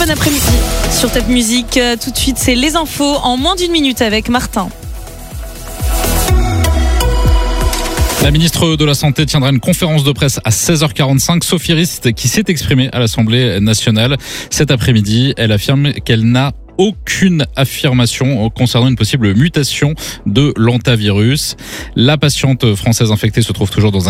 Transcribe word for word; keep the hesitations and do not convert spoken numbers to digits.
bon après-midi sur Top Music. Tout de suite, c'est les infos en moins d'une minute avec Martin. La ministre de la Santé tiendra une conférence de presse à seize heures quarante-cinq. Sophie Rist, qui s'est exprimée à l'Assemblée nationale cet après-midi, elle affirme qu'elle n'a aucune affirmation concernant une possible mutation de l'hantavirus. La patiente française infectée se trouve toujours dans un